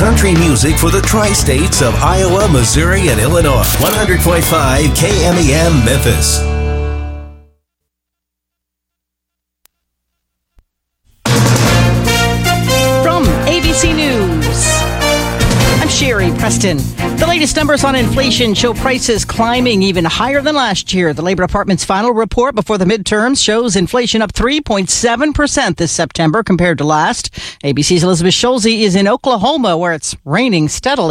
country music for the tri-states of Iowa, Missouri, and Illinois. 100.5 KMEM Memphis. From ABC News, I'm Sherry Preston. The latest numbers on inflation show prices climbing even higher than last year. The Labor Department's final report before the midterms shows inflation up 3.7% this September compared to last. ABC's Elizabeth Schulze is in Oklahoma, where it's raining steadily.